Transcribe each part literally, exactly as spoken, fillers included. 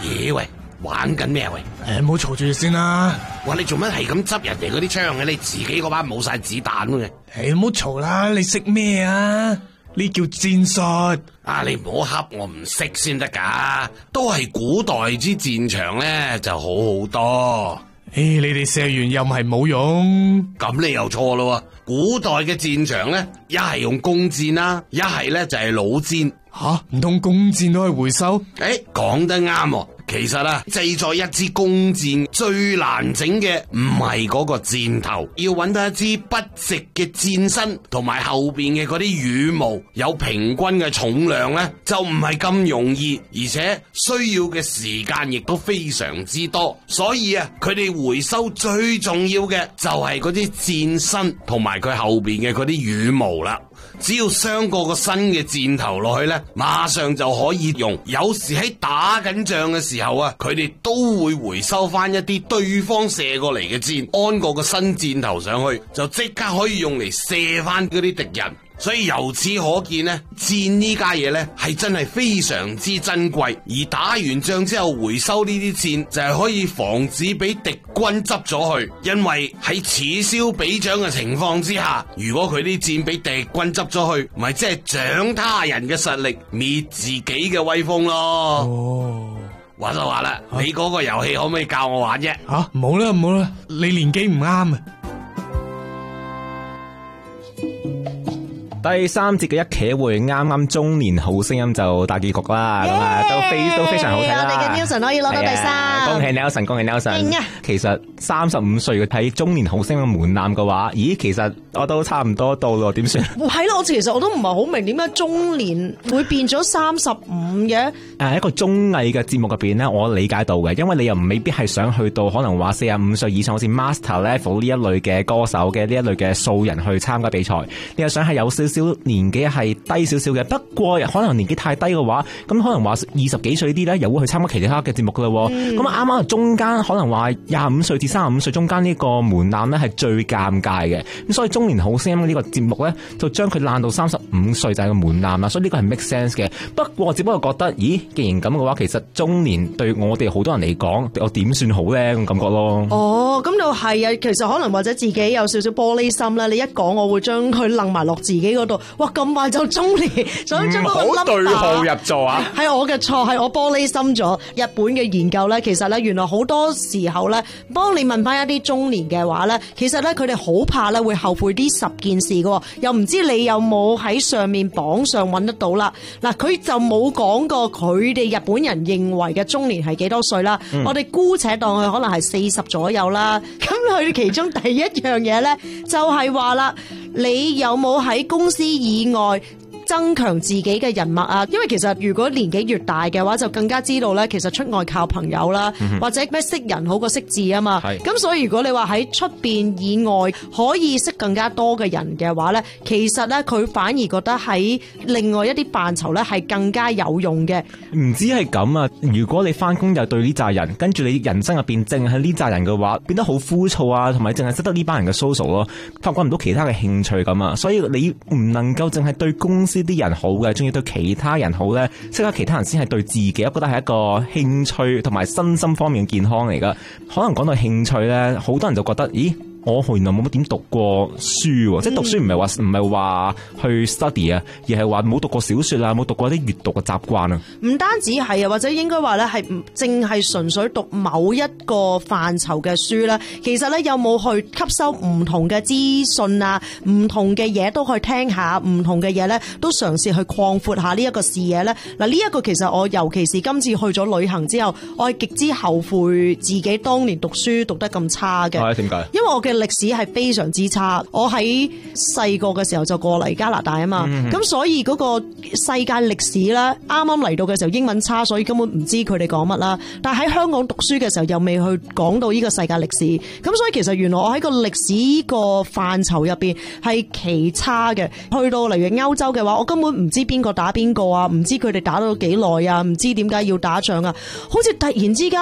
咦喂，玩緊咩喂？ 誒，唔好嘈住先啦。 哇，你做乜係咁執人哋嗰啲槍嘅？你自己嗰班冇晒子彈嘅。 誒，唔好嘈啦，你識咩啊？呢叫戰術。 啊，你唔好恰我唔識先得噶，都係古代之戰場咧就好好多。 誒，你哋射完又唔係冇用， 咁你又錯咯。古代嘅戰場咧，一係用弓箭啦，一係咧就係弩箭。 吓，唔通弓箭都可以回收？ 誒，講得啱。其實啊，製作一支弓箭最難整嘅唔係嗰個箭頭，要揾到一支筆直嘅箭身，同埋後邊嘅嗰啲羽毛有平均嘅重量呢，就唔係咁容易，而且需要嘅時間亦都非常之多。所以啊，佢哋回收最重要嘅就係嗰啲箭身同埋佢後邊嘅嗰啲羽毛啦。只要傷過個新嘅箭頭落去呢，馬上就可以用。有時喺打緊仗嘅時候啊，佢哋都會回收翻一啲對方射過嚟嘅箭，安過個新箭頭上去，就即刻可以用嚟射翻嗰啲敵人。所以由此可見呢，箭呢家嘢呢係真係非常之珍貴。而打完仗之後回收呢啲箭，就係可以防止俾敵軍執咗去。因為喺此消彼長嘅情況之下，如果佢啲箭俾敵軍執咗去，咪即係長他人嘅實力，滅自己嘅威風咯。 哦， 話就話啦， 啊、 你嗰個遊戲可唔可以教我玩啫？ 吓，唔好啦唔好啦，你年紀唔啱啊。 第三節嘅一期會啱啱中年好聲音就大結局啦，咁啊都非都非常好睇啦。 我哋嘅 Nelson 可以攞到第三， 恭喜 Nelson， 恭喜 Nelson。 啊、 其實三十五歲嘅睇中年好聲音嘅門檻嘅話，咦，其實我都差唔多到咯，點算？ 係咯，我其實我都唔係好明點解中年會變咗三十五嘅。 誒，一個綜藝嘅節目入邊咧，我理解到嘅，因為你又未必係想去到可能話四十五歲以上，好似 Master Level 呢一類嘅歌手嘅呢一類嘅素人去參加比賽，你又想係有少少年紀係低少少嘅，不過可能年紀太低嘅話，咁可能話二十幾歲啲咧，又會去參加其他嘅節目噶啦。咁啱啱中間可能話廿五歲至三十五歲中間呢個門檻咧係最尷尬嘅，咁所以中年好聲音呢個節目咧就將佢爛到三十五歲就係個門檻啦，所以呢個係 make sense 嘅。不過我只不過覺得，咦，既然咁嘅話，其實中年對我哋好多人嚟講，我點算好咧咁感覺咯。 哦，咁就係啊，其實可能或者自己有少少玻璃心啦。你一講，我會將佢楞埋落自己嗰度。哇，咁快就中年，想將嗰個唔好對號入座啊！ 係我嘅錯，係我玻璃心咗。日本嘅研究咧，其實咧原來好多時候咧，幫你問翻一啲中年嘅話咧，其實咧佢哋好怕咧會後悔啲十件事嘅，又唔知你有冇喺上面榜上揾得到啦。嗱，佢就冇講過佢哋日本人認為嘅中年係幾多歲啦。嗯、我哋姑且當佢可能係四十左右啦。咁佢其中第一樣嘢咧，就係話啦，你有冇喺公司以外增強自己嘅人脈啊？因為其實如果年紀越大嘅話，就更加知道咧，其實出外靠朋友啦，嗯、或者咩識人好過識字啊嘛。咁所以如果你話喺出邊以外可以識更加多嘅人嘅話咧，其實咧佢反而覺得喺另外一啲範疇咧係更加有用嘅。 唔止係咁啊！如果你翻工又對呢扎人，跟住你人生入邊淨係呢扎人嘅話，變得好枯燥啊，同埋淨係識得呢班人嘅 social 咯，發掘唔到其他嘅興趣咁啊。所以你唔能夠淨係對公司啲人好嘅，仲要對其他人好咧，識得其他人先係對自己，我覺得係一個興趣同埋身心方面嘅健康嚟噶。可能講到興趣咧，好多人就覺得，咦？我原來冇乜點讀過書，嗯、即係讀書唔係話唔係話去 study 啊，而係話冇讀過小說啊，冇讀過啲閱讀嘅習慣啊。 唔單止係啊，或者應該話咧係唔淨係純粹讀某一個範疇嘅書啦。其實咧有冇去吸收唔同嘅資訊啊，唔同嘅嘢都去聽下，唔同嘅嘢咧都嘗試去擴闊下呢一個視野咧。嗱，呢一個其實我尤其是今次去咗旅行之後，我係極之後悔自己當年讀書讀得咁差嘅。 係點解？ 因為我嘅歷史係非常之差，我喺細個嘅時候就過嚟加拿大啊嘛，咁、嗯、所以嗰個世界歷史咧，啱啱嚟到嘅時候英文差，所以根本唔知佢哋講乜啦。但係喺香港讀書嘅時候又未去講到呢個世界歷史，咁所以其實原來我喺個歷史個範疇入邊係奇差嘅。去到例如歐洲嘅話，我根本唔知邊個打邊個啊，唔知佢哋打到幾耐啊，唔知點解要打仗啊，好似突然之間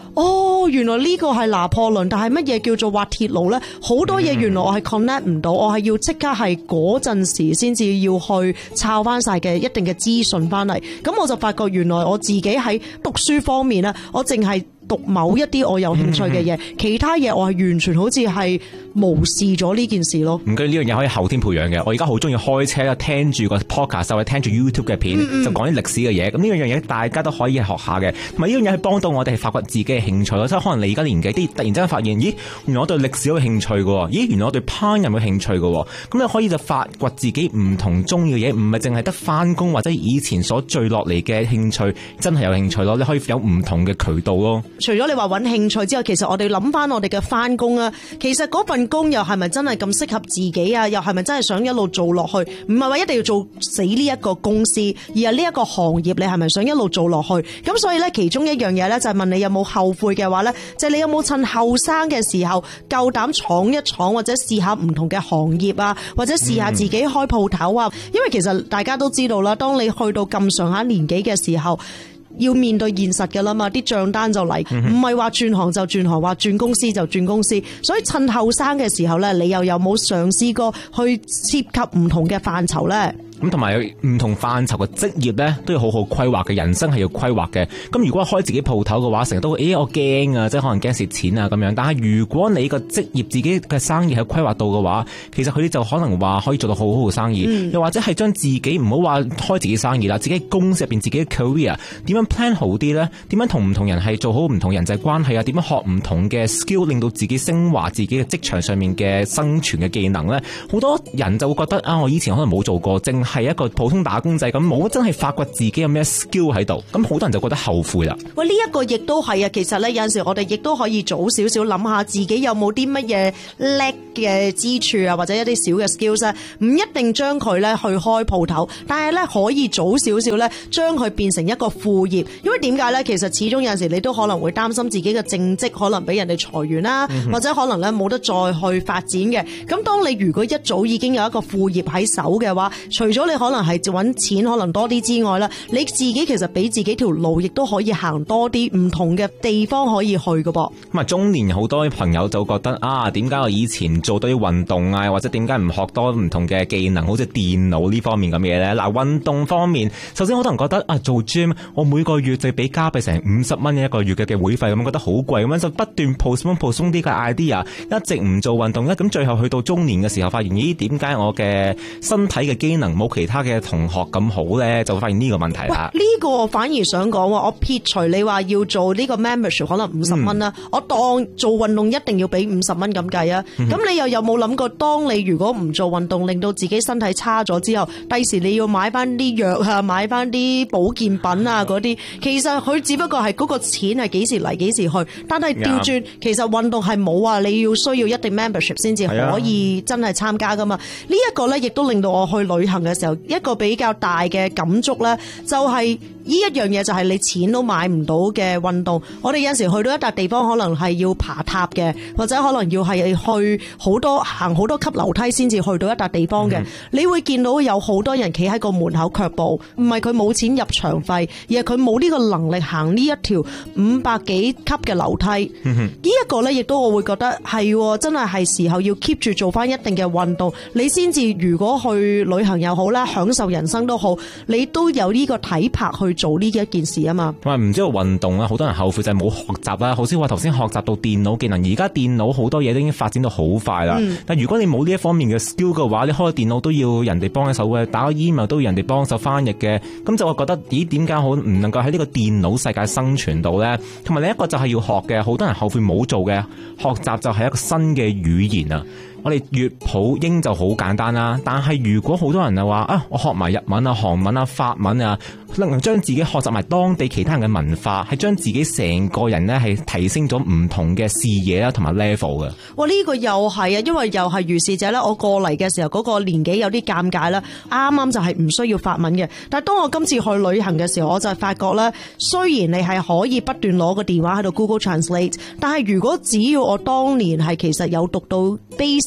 哦，原來呢個係拿破崙，但係乜嘢叫做滑鐵盧呢？好多嘢原來我係 connect 唔到，我係要即刻係嗰陣時先至要去抄翻晒嘅一定嘅資訊翻嚟。咁我就發覺原來我自己喺讀書方面呢，我淨係讀某一啲我有興趣嘅嘢，嗯、其他嘢我係完全好似係無視咗呢件事咯。 唔緊要，呢樣嘢可以後天培養嘅。我而家好中意開車啦，聽住個 podcast 或者聽住 YouTube 嘅片，嗯、就講啲歷史嘅嘢。咁呢樣嘢大家都可以學下嘅，同埋呢樣嘢係幫到我哋係發掘自己嘅興趣咯。即係可能你而家年紀啲突然之間發現，咦，原來我對歷史有興趣嘅，咦，原來我對烹飪有興趣嘅，咁你可以就發掘自己唔同中意嘅嘢，唔係淨係得翻工或者以前所聚落嚟嘅興趣，真係有興趣咯。你可以有唔同嘅渠道咯。 除咗你話揾興趣之後，其實我哋諗翻我哋嘅翻工啊，其實嗰份工又係咪真係咁適合自己啊？又係咪真係想一路做落去？唔係話一定要做死呢一個公司，而係呢一個行業，你係咪想一路做落去？咁所以咧，其中一樣嘢咧就係問你有冇後悔嘅話咧，就係你有冇趁後生嘅時候夠膽闖一闖，或者試下唔同嘅行業啊，或者試下自己開鋪頭啊？因為其實大家都知道啦，當你去到咁上下年紀嘅時候，要面對現實㗎啦嘛，啲賬單就嚟，唔係話轉行就轉行，話轉公司就轉公司。所以趁後生嘅時候咧，你又有冇嘗試過去涉及唔同嘅範疇咧？ 咁同埋唔同範疇嘅職業咧，都要好好規劃嘅，人生係要規劃嘅。咁如果開自己鋪頭嘅話，成日都誒我驚啊，即係可能驚蝕錢啊咁樣。但係如果你個職業自己嘅生意係規劃到嘅話，其實佢哋就可能話可以做到好好嘅生意，嗯、又或者係將自己唔好話開自己生意啦，自己公司入邊自己嘅 career 點樣 plan 好啲咧？點樣同唔同人係做好唔同人際關係啊？點樣學唔同嘅 skill， 令到自己升華自己嘅職場上面嘅生存嘅技能咧？好多人就會覺得啊，我以前可能冇做過，正係一個普通打工仔咁，冇真係發掘自己有咩 skill 喺度，咁好多人就覺得後悔啦。喂， 呢一個亦都係啊，其實咧有陣時我哋亦都可以早少少諗下自己有冇啲乜嘢叻嘅之處啊，或者一啲小嘅 skills 啊，唔一定將佢咧去開鋪頭，但係咧可以早少少咧將佢變成一個副業。因為點解咧？其實始終有陣時你都可能會擔心自己嘅正職可能俾人哋裁員啦，嗯、或者可能咧冇得再去發展嘅。咁當你如果一早已經有一個副業喺手嘅話，除咗你可能係揾錢可能多啲之外啦，你自己其實俾自己條路亦都可以行多啲唔同嘅地方可以去嘅噃。咁啊，中年好多朋友就覺得啊，點解我以前做多啲運動啊，或者點解唔學多唔同嘅技能，好似電腦呢方面咁嘢咧？嗱，運動方面，首先好多人覺得啊，做 gym 我每個月就俾加幣成五十蚊一個月嘅嘅會費，咁覺得好貴，咁樣就不斷 postpone postpone 啲嘅 idea， 一直唔做運動咧，咁最後去到中年嘅時候，發現咦，點解我嘅身體嘅機能冇其他嘅同學咁好咧，就會發現呢個問題啦。呢、這個我反而想講，我撇除你話要做呢個 membership 可能五十蚊啦，我當做運動一定要俾五十蚊咁計啊。咁、嗯、你又有冇諗過，當你如果唔做運動，令到自己身體差咗之後，第時你要買翻啲藥啊，買翻啲保健品啊嗰啲，其實佢只不過係嗰個錢係幾時嚟幾時去，但係調轉，其實運動係冇話你要需要一定 membership 先至可以真係參加噶嘛。呢、這、一個咧，亦都令到我去旅行嘅時候一個比較大嘅感觸咧，就係呢一樣嘢，就係你錢都買唔到嘅運動。我哋有陣時去到一笪地方，可能係要爬塔嘅，或者可能要係去好多行好多級樓梯先至去到一笪地方嘅。嗯、你會見到有好多人企喺個門口卻步，唔係佢冇錢入場費，而係佢冇呢個能力行呢一條五百幾級嘅樓梯。呢一、嗯、個咧，亦都我會覺得係真係係時候要 keep 住做翻一定嘅運動，你先至如果去旅行又好啦，享受人生都好，你都有呢個體魄去做呢一件事啊嘛。喂，唔知道運動啊，好多人後悔就係冇學習啦。好似話頭先學習到電腦技能，而家電腦好多嘢都已經發展到好快啦。嗯、但如果你冇呢一方面嘅 skill 嘅話，你開個電腦都要人哋幫手嘅，打個 email 都要人哋幫手翻譯嘅，咁就會覺得咦，點解好唔能夠喺呢個電腦世界生存到呢？同埋另一個就係要學嘅，好多人後悔冇做嘅，學習就係一個新嘅語言啊。我哋粵普英就好簡單啦，但係如果好多人就話啊，我學埋日文啊、韓文啊、法文啊，能將自己學習埋當地其他人嘅文化，係將自己成個人呢係提升咗唔同嘅視野啦，同埋 level 嘅。哇！呢、這個又係啊，因為又係如是者咧，我過嚟嘅時候嗰、那個年紀有啲尷尬啦，啱啱就係唔需要法文嘅。但係當我今次去旅行嘅時候，我就發覺咧，雖然你係可以不斷攞個電話喺度 Google Translate， 但係如果只要我當年係其實有讀到 basic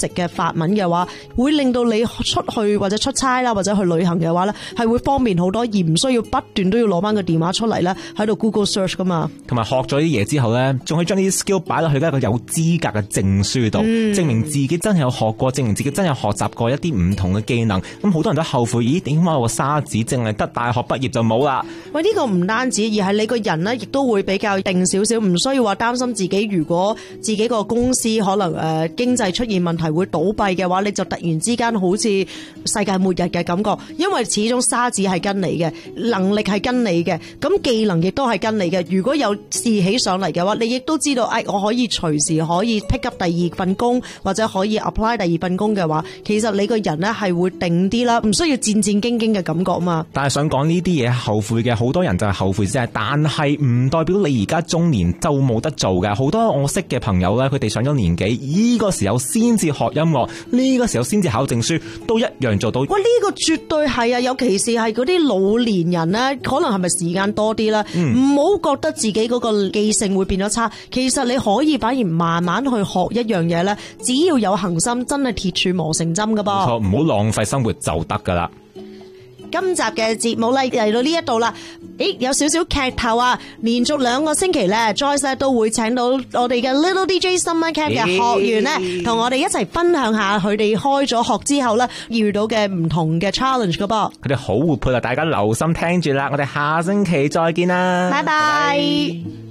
basic 嘅法文嘅話，會令到你出去或者出差啦，或者去旅行嘅話咧，係會方便好多，而唔需要不斷都要攞翻個電話出嚟咧喺度 Google search 噶嘛。 同埋學咗啲嘢之後咧，仲可以將啲 skill 擺落去一個有資格嘅證書度，嗯、證明自己真係有學過，證明自己真係有學習過一啲唔同嘅技能。咁好多人都後悔，咦？點解我個沙紙淨係得大學畢業就冇啦？喂， 呢、這個唔單止，而係你個人咧，亦都會比較定少少，唔需要話擔心自己如果自己個公司可能誒、呃、經濟出現問題會倒閉嘅話，你就突然之間好似世界末日嘅感覺。因為始終沙紙係跟你嘅，能力係跟你嘅，咁技能亦都係跟你嘅。如果有事起上嚟嘅話，你亦都知道，誒、哎，我可以隨時可以 pick up 第二份工，或者可以 apply 第二份工嘅話，其實你個人咧係會定啲啦，唔需要戰戰兢兢嘅感覺嘛。 但係想講呢啲嘢後悔嘅，好多人就係後悔啫，但係唔代表你而家中年就冇得做嘅。好多我識嘅朋友咧，佢哋上咗年紀，呢、這個時候先至學音樂，呢、這個時候先至考證書，都一樣做到。 喂，呢、這個絕對係啊，尤其是係嗰啲老年人咧，可能係咪時間多啲啦？唔好、嗯、覺得自己嗰個記性會變咗差，其實你可以反而慢慢去學一樣嘢咧，只要有恒心，真係鐵杵磨成針噶噃。 冇錯，唔好浪費生活就得噶啦。 今集嘅節目咧嚟到呢一度啦，誒有少少劇透啊！連續兩個星期咧 ，Joyce 咧都會請到我哋嘅 Little D J Summer Camp 嘅學員咧，同我哋一齊分享下佢哋開咗學之後咧遇到嘅唔同嘅 challenge 噶噃。 佢哋好活潑啊！大家留心聽住啦，我哋下星期再見啦， 拜拜。